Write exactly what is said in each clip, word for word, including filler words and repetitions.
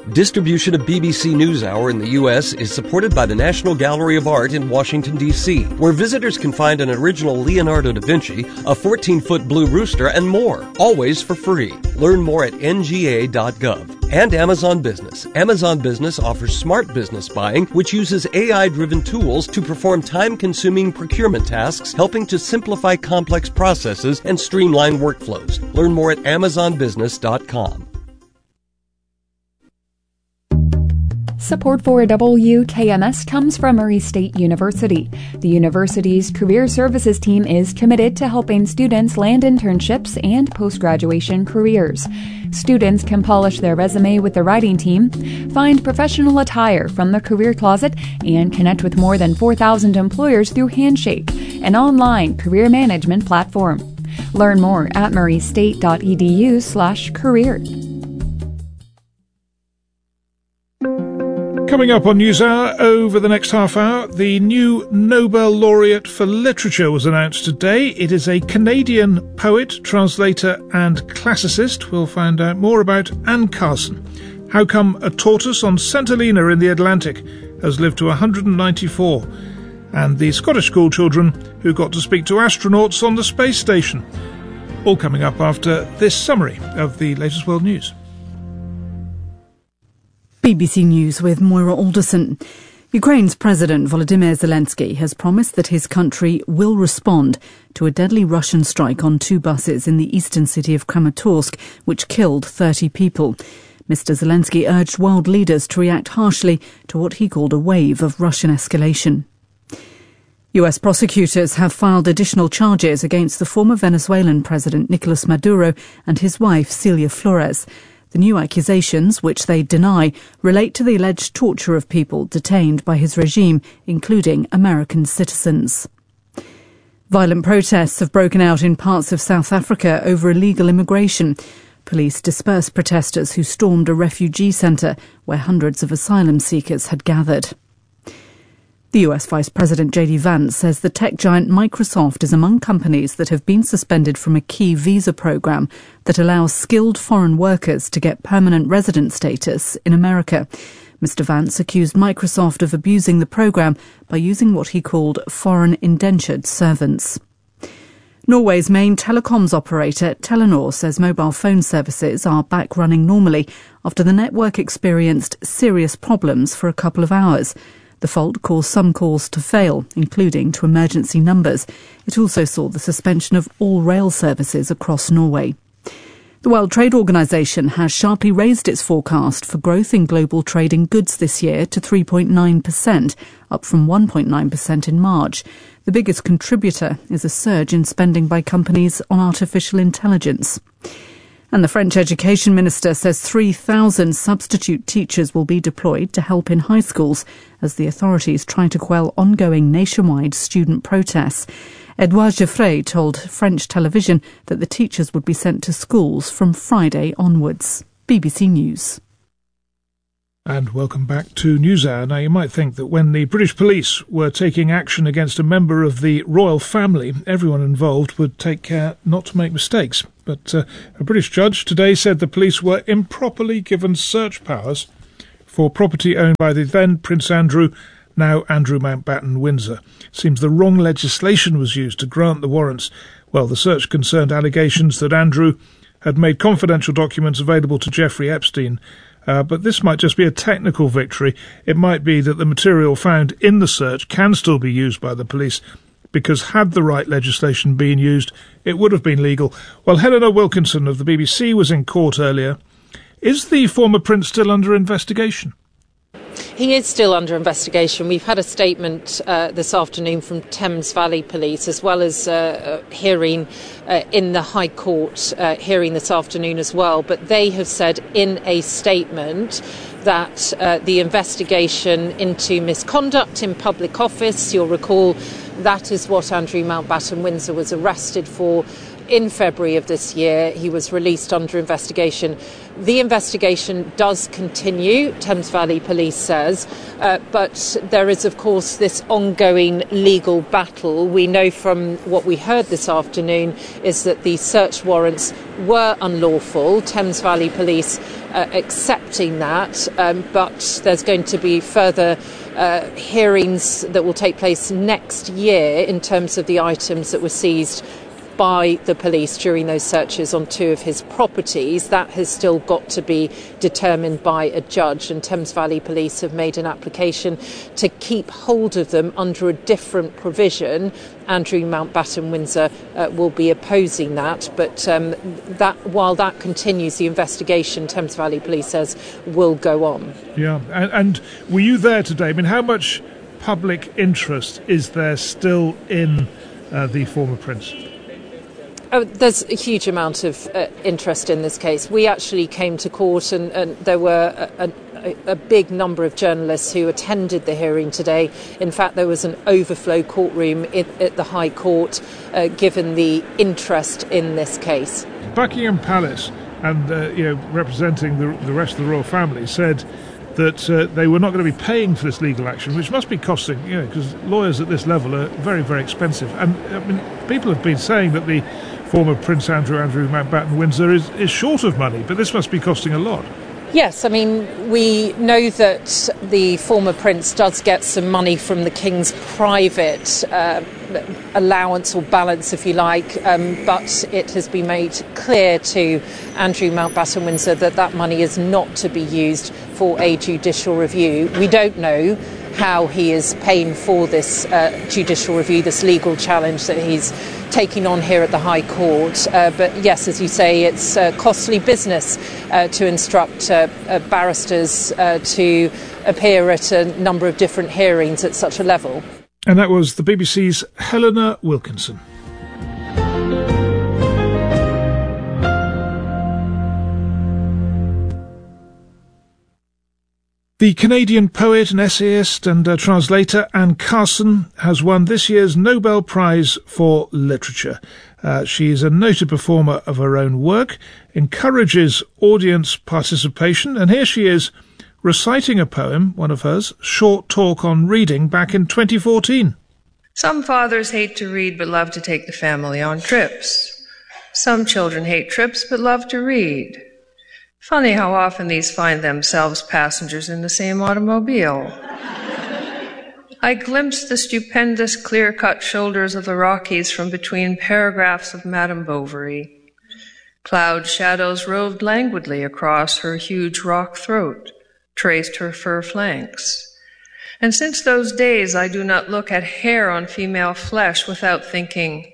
Distribution of B B C NewsHour in the U S is supported by the National Gallery of Art in Washington, D C, where visitors can find an original Leonardo da Vinci, a fourteen-foot blue rooster, and more, always for free. Learn more at N G A dot gov. And Amazon Business. Amazon Business offers smart business buying, which uses A I-driven tools to perform time-consuming procurement tasks, helping to simplify complex processes and streamline workflows. Learn more at Amazon Business dot com. Support for W K M S comes from Murray State University. The university's career services team is committed to helping students land internships and post-graduation careers. Students can polish their resume with the writing team, find professional attire from the Career Closet, and connect with more than four thousand employers through Handshake, an online career management platform. Learn more at murraystate.edu slash career. Coming up on NewsHour over the next half hour, the new Nobel laureate for literature was announced today. It is a Canadian poet, translator and classicist. We'll find out more about Anne Carson. How come a tortoise on Saint Helena in the Atlantic has lived to one hundred ninety-four? And the Scottish school children who got to speak to astronauts on the space station. All coming up after this summary of the latest world news. B B C News with Moira Alderson. Ukraine's President Volodymyr Zelensky has promised that his country will respond to a deadly Russian strike on two buses in the eastern city of Kramatorsk, which killed thirty people. Mister Zelensky urged world leaders to react harshly to what he called a wave of Russian escalation. U S prosecutors have filed additional charges against the former Venezuelan President Nicolas Maduro and his wife Celia Flores. The new accusations, which they deny, relate to the alleged torture of people detained by his regime, including American citizens. Violent protests have broken out in parts of South Africa over illegal immigration. Police dispersed protesters who stormed a refugee centre where hundreds of asylum seekers had gathered. The U S Vice President J D Vance says the tech giant Microsoft is among companies that have been suspended from a key visa program that allows skilled foreign workers to get permanent resident status in America. Mister Vance accused Microsoft of abusing the program by using what he called foreign indentured servants. Norway's main telecoms operator, Telenor, says mobile phone services are back running normally after the network experienced serious problems for a couple of hours. The fault caused some calls to fail, including to emergency numbers. It also saw the suspension of all rail services across Norway. The World Trade Organization has sharply raised its forecast for growth in global trade in goods this year to three point nine percent, up from one point nine percent in March. The biggest contributor is a surge in spending by companies on artificial intelligence. And the French Education Minister says three thousand substitute teachers will be deployed to help in high schools as the authorities try to quell ongoing nationwide student protests. Edouard Geoffrey told French television that the teachers would be sent to schools from Friday onwards. B B C News. And welcome back to NewsHour. Now, you might think that when the British police were taking action against a member of the royal family, everyone involved would take care not to make mistakes. But uh, a British judge today said the police were improperly given search powers for property owned by the then Prince Andrew, now Andrew Mountbatten Windsor. Seems the wrong legislation was used to grant the warrants. Well, the search concerned allegations that Andrew had made confidential documents available to Jeffrey Epstein. Uh, but this might just be a technical victory. It might be that the material found in the search can still be used by the police, because had the right legislation been used, it would have been legal. Well, Helena Wilkinson of the B B C was in court earlier. Is the former prince still under investigation? He is still under investigation. We've had a statement uh, this afternoon from Thames Valley Police, as well as uh, a hearing uh, in the High Court uh, hearing this afternoon as well. But they have said in a statement that uh, the investigation into misconduct in public office, you'll recall, that is what Andrew Mountbatten Windsor was arrested for in February of this year, he was released under investigation. The investigation does continue, Thames Valley Police says, uh, but there is, of course, this ongoing legal battle. We know from what we heard this afternoon is that the search warrants were unlawful, Thames Valley Police uh, accepting that, um, but there's going to be further uh, hearings that will take place next year in terms of the items that were seized by the police during those searches on two of his properties. That has still got to be determined by a judge, and Thames Valley Police have made an application to keep hold of them under a different provision. Andrew Mountbatten Windsor uh, will be opposing that, but um, that while that continues, the investigation, Thames Valley Police says, will go on. Yeah, and, and were you there today? I mean, how much public interest is there still in uh, the former prince? Oh, there's a huge amount of uh, interest in this case. We actually came to court and, and there were a, a, a big number of journalists who attended the hearing today. In fact, there was an overflow courtroom in, at the High Court, uh, given the interest in this case. Buckingham Palace and uh, you know, representing the, the rest of the royal family said that uh, they were not going to be paying for this legal action, which must be costing, you know, because lawyers at this level are very, very expensive. And I mean, people have been saying that the former Prince Andrew, Andrew Mountbatten Windsor, is, is short of money, but this must be costing a lot. Yes, I mean, we know that the former prince does get some money from the King's private uh, allowance or balance, if you like, um, but it has been made clear to Andrew Mountbatten Windsor that that money is not to be used for a judicial review. We don't know how he is paying for this uh, judicial review, this legal challenge that he's taking on here at the High Court. Uh, but yes, as you say, it's uh, costly business uh, to instruct uh, uh, barristers uh, to appear at a number of different hearings at such a level. And that was the B B C's Helena Wilkinson. The Canadian poet and essayist and uh, translator Anne Carson has won this year's Nobel Prize for Literature. Uh, she is a noted performer of her own work, encourages audience participation, and here she is reciting a poem, one of hers, Short Talk on Reading, back in twenty fourteen. Some fathers hate to read but love to take the family on trips. Some children hate trips but love to read. Funny how often these find themselves passengers in the same automobile. I glimpsed the stupendous clear-cut shoulders of the Rockies from between paragraphs of Madame Bovary. Cloud shadows roved languidly across her huge rock throat, traced her fur flanks. And since those days I do not look at hair on female flesh without thinking,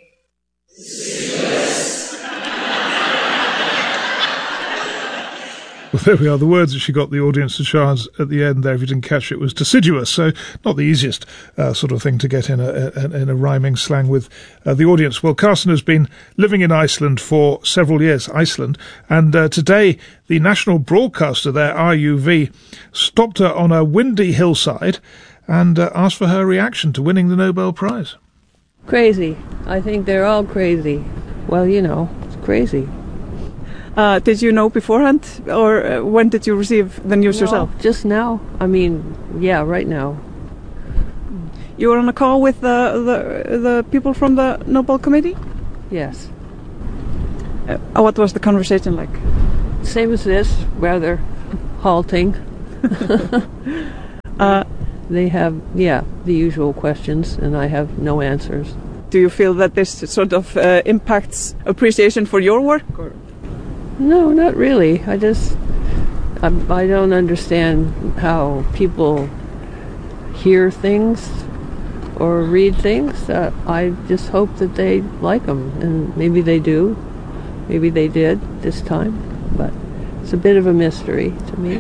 Well, there we are. The words that she got the audience to chant at the end there, if you didn't catch it, was deciduous. So not the easiest uh, sort of thing to get in a, a, in a rhyming slang with uh, the audience. Well, Carson has been living in Iceland for several years, Iceland, and uh, today the national broadcaster there, R U V, stopped her on a windy hillside and uh, asked for her reaction to winning the Nobel Prize. Crazy. I think they're all crazy. Well, you know, it's crazy. Uh, did you know beforehand, or uh, when did you receive the news no, yourself? Just now. I mean, yeah, right now. You were on a call with the the, the people from the Nobel Committee? Yes. Uh, what was the conversation like? Same as this, rather halting. uh, they have, yeah, the usual questions, and I have no answers. Do you feel that this sort of uh, impacts appreciation for your work? Or? No, not really. I just, I, I don't understand how people hear things or read things. Uh, I just hope that they like them, and maybe they do. Maybe they did this time, but it's a bit of a mystery to me.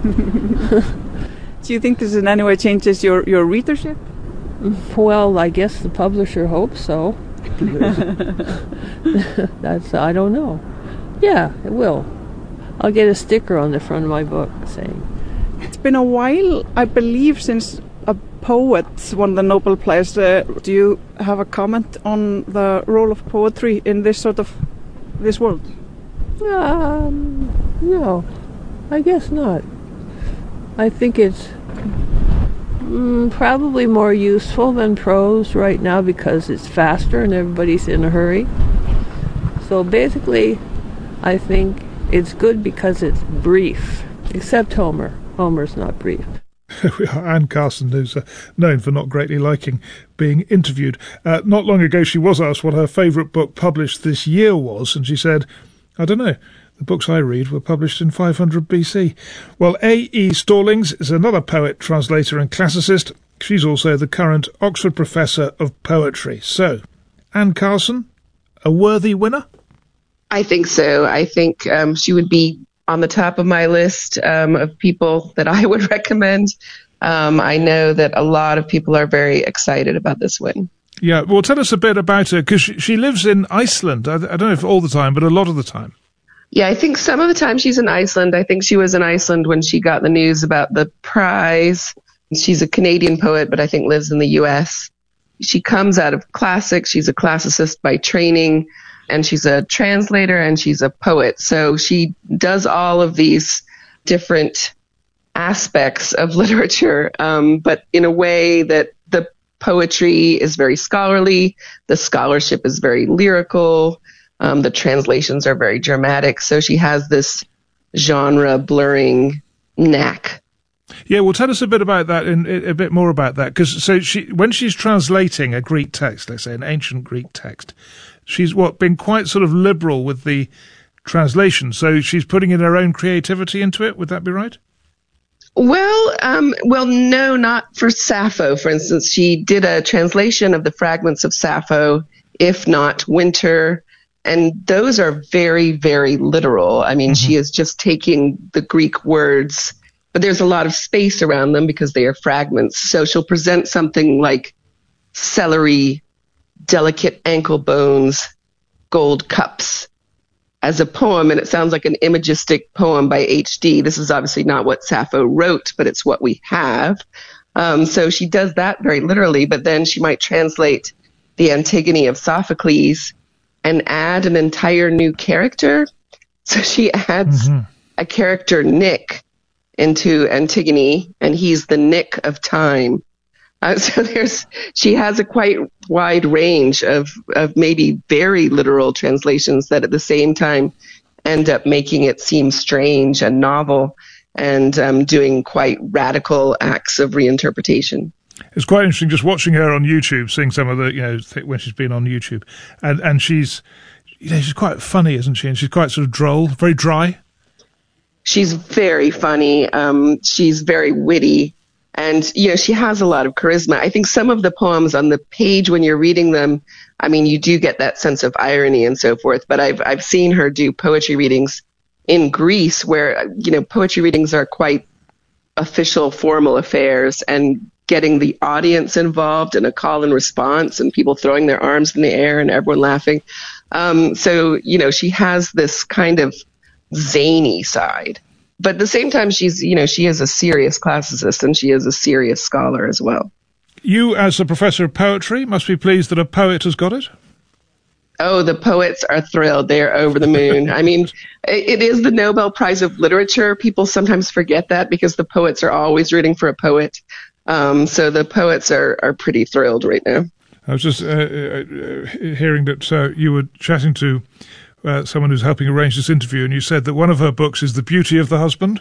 Do you think this in any way changes your, your readership? Well, I guess the publisher hopes so. That's, I don't know. Yeah, it will. I'll get a sticker on the front of my book saying. It's been a while, I believe, since a poets won the Nobel Prize. Uh, do you have a comment on the role of poetry in this sort of this world? Um, no, I guess not. I think it's mm, probably more useful than prose right now because it's faster and everybody's in a hurry. So basically, I think it's good because it's brief, except Homer. Homer's not brief. Anne Carson, who's uh, known for not greatly liking being interviewed. Uh, not long ago, she was asked what her favourite book published this year was, and she said, I don't know. The books I read were published in five hundred B C. Well, A E Stallings is another poet, translator and classicist. She's also the current Oxford Professor of Poetry. So, Anne Carson, a worthy winner? I think so. I think um, she would be on the top of my list um, of people that I would recommend. Um, I know that a lot of people are very excited about this win. Yeah, well, tell us a bit about her, because she, she lives in Iceland. I, I don't know if all the time, but a lot of the time. Yeah, I think some of the time she's in Iceland. I think she was in Iceland when she got the news about the prize. She's a Canadian poet, but I think lives in the U S. She comes out of classics. She's a classicist by training, and she's a translator, and she's a poet. So she does all of these different aspects of literature, um, but in a way that the poetry is very scholarly, the scholarship is very lyrical, um, the translations are very dramatic. So she has this genre blurring knack. Yeah, well, tell us a bit about that, and a bit more about that, because so she, when she's translating a Greek text, let's say an ancient Greek text, she's what been quite sort of liberal with the translation. So she's putting in her own creativity into it. Would that be right? Well, um, well, no, not for Sappho. For instance, she did a translation of the fragments of Sappho, If Not Winter, and those are very, very literal. I mean, mm-hmm. she is just taking the Greek words, but there's a lot of space around them because they are fragments. So she'll present something like celery, delicate ankle bones, gold cups as a poem, and it sounds like an imagistic poem by H D. This is obviously not what Sappho wrote, but it's what we have. Um, so she does that very literally, but then she might translate the Antigone of Sophocles and add an entire new character. So she adds mm-hmm. a character, Nick, into Antigone, and he's the Nick of time. Uh, so there's, she has a quite wide range of, of maybe very literal translations that at the same time end up making it seem strange and novel, and um, doing quite radical acts of reinterpretation. It's quite interesting just watching her on YouTube, seeing some of the, you know, th- when she's been on YouTube, and and she's, you know, she's quite funny, isn't she? And she's quite sort of droll, very dry. She's very funny. Um, she's very witty. And, you know, she has a lot of charisma. I think some of the poems on the page when you're reading them, I mean, you do get that sense of irony and so forth. But I've I've seen her do poetry readings in Greece where, you know, poetry readings are quite official, formal affairs, and getting the audience involved in a call and response and people throwing their arms in the air and everyone laughing. Um, so, you know, she has this kind of zany side. But at the same time, she's, you know, she is a serious classicist and she is a serious scholar as well. You, as a professor of poetry, must be pleased that a poet has got it? Oh, the poets are thrilled. They're over the moon. I mean, it is the Nobel Prize of Literature. People sometimes forget that because the poets are always rooting for a poet. Um, so the poets are, are pretty thrilled right now. I was just uh, uh, hearing that uh, you were chatting to Uh, someone who's helping arrange this interview, and you said that one of her books is The Beauty of the Husband?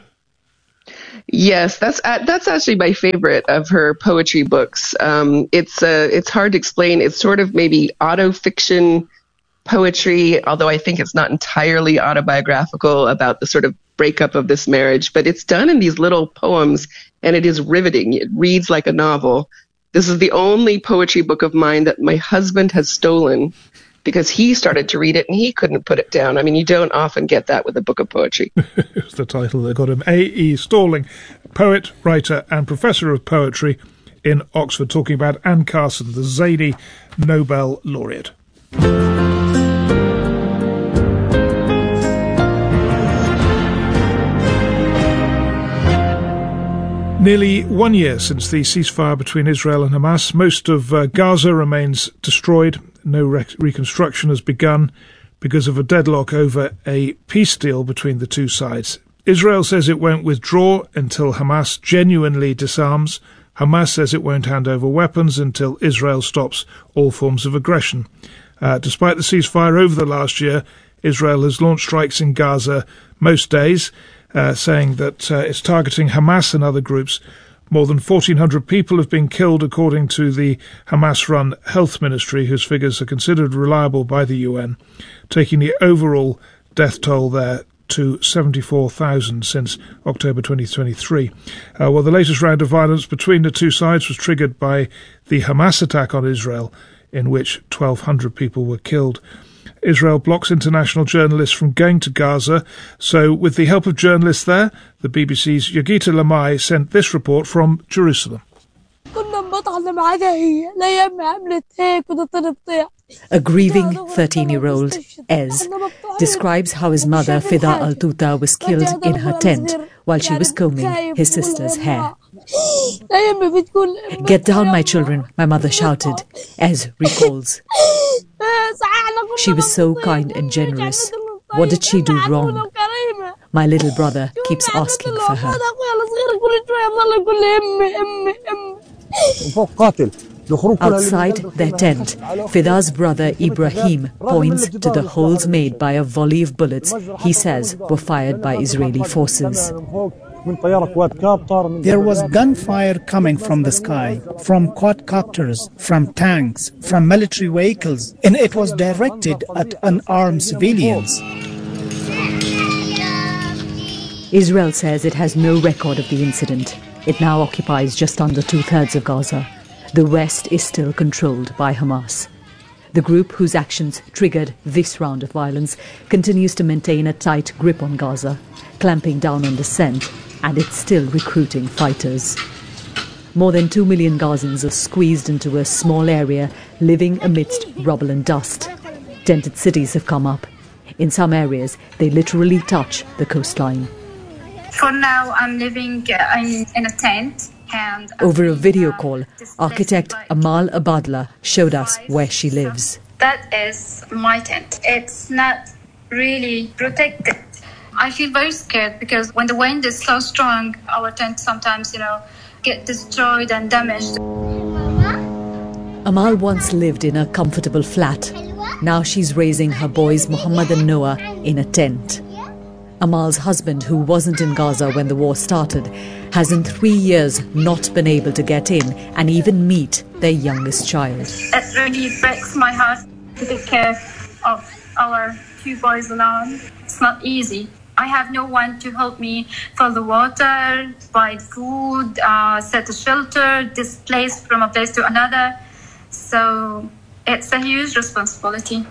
Yes, that's uh, that's actually my favorite of her poetry books. Um, it's uh, it's hard to explain. It's sort of maybe auto-fiction poetry, although I think it's not entirely autobiographical about the sort of breakup of this marriage, but it's done in these little poems, and it is riveting. It reads like a novel. This is the only poetry book of mine that my husband has stolen, because he started to read it and he couldn't put it down. I mean, you don't often get that with a book of poetry. It's the title that got him. A E Stalling, poet, writer and professor of poetry in Oxford, talking about Anne Carson, the zany Nobel laureate. Nearly one year since the ceasefire between Israel and Hamas, most of uh, Gaza remains destroyed. No rec- reconstruction has begun because of a deadlock over a peace deal between the two sides. Israel says it won't withdraw until Hamas genuinely disarms. Hamas says it won't hand over weapons until Israel stops all forms of aggression. Uh, despite the ceasefire over the last year, Israel has launched strikes in Gaza most days, uh, saying that uh, it's targeting Hamas and other groups. More than fourteen hundred people have been killed, according to the Hamas-run health ministry, whose figures are considered reliable by the U N, taking the overall death toll there to seventy-four thousand since October twenty twenty-three. Uh, well, the latest round of violence between the two sides was triggered by the Hamas attack on Israel, in which twelve hundred people were killed. Israel blocks international journalists from going to Gaza, so with the help of journalists there, the B B C's Yogita Lamai sent this report from Jerusalem. A grieving thirteen-year-old, Ez, describes how his mother, Fida Al-Tuta, was killed in her tent while she was combing his sister's hair. "Get down, my children," my mother shouted, Ez recalls. "She was so kind and generous. What did she do wrong?" My little brother keeps asking for her. Outside their tent, Fida's brother Ibrahim points to the holes made by a volley of bullets he says were fired by Israeli forces. There was gunfire coming from the sky, from quadcopters, from tanks, from military vehicles, and it was directed at unarmed civilians. Israel says it has no record of the incident. It now occupies just under two-thirds of Gaza. The rest is still controlled by Hamas. The group whose actions triggered this round of violence continues to maintain a tight grip on Gaza, clamping down on dissent, and it's still recruiting fighters. More than two million Gazans are squeezed into a small area, living amidst rubble and dust. Tented cities have come up. In some areas, they literally touch the coastline. For now, I'm living uh, in, in a tent. And Over a video call, architect Amal Abadla showed us where she lives. That is my tent. It's not really protected. I feel very scared because when the wind is so strong, our tent sometimes, you know, get destroyed and damaged. Amal once lived in a comfortable flat. Now she's raising her boys Muhammad and Noah in a tent. Amal's husband, who wasn't in Gaza when the war started, has in three years not been able to get in and even meet their youngest child. It really breaks my heart to take care of our two boys alone. It's not easy. I have no one to help me fill the water, provide food, uh, set a shelter, displace from a place to another. So it's a huge responsibility.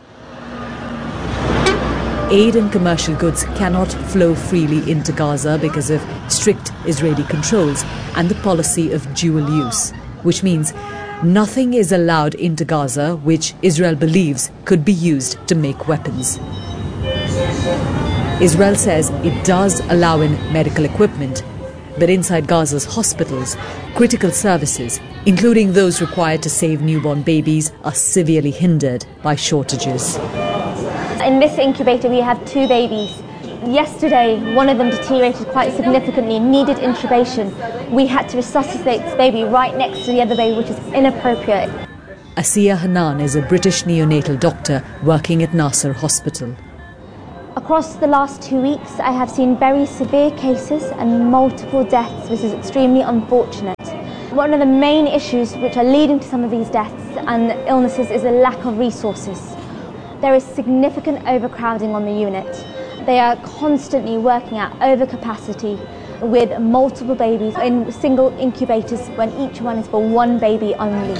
Aid and commercial goods cannot flow freely into Gaza because of strict Israeli controls and the policy of dual use, which means nothing is allowed into Gaza which Israel believes could be used to make weapons. Israel says it does allow in medical equipment, but inside Gaza's hospitals, critical services, including those required to save newborn babies, are severely hindered by shortages. In this incubator we have two babies. Yesterday one of them deteriorated quite significantly, needed intubation. We had to resuscitate this baby right next to the other baby, which is inappropriate. Asiya Hanan is a British neonatal doctor working at Nasser Hospital. Across the last two weeks I have seen very severe cases and multiple deaths, which is extremely unfortunate. One of the main issues which are leading to some of these deaths and illnesses is a lack of resources. There is significant overcrowding on the unit. They are constantly working at overcapacity with multiple babies in single incubators when each one is for one baby only.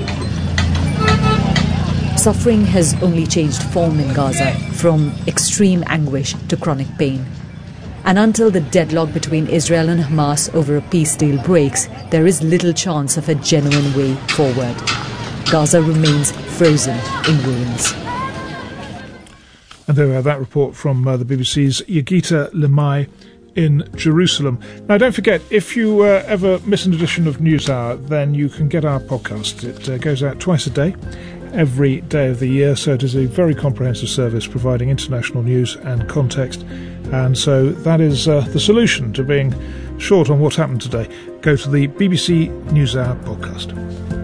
Suffering has only changed form in Gaza, from extreme anguish to chronic pain. And until the deadlock between Israel and Hamas over a peace deal breaks, there is little chance of a genuine way forward. Gaza remains frozen in ruins. And there we have that report from uh, the B B C's Yogita Lamai in Jerusalem. Now, don't forget, if you uh, ever miss an edition of NewsHour, then you can get our podcast. It uh, goes out twice a day, every day of the year, so it is a very comprehensive service providing international news and context. And so that is uh, the solution to being short on what happened today. Go to the B B C NewsHour podcast.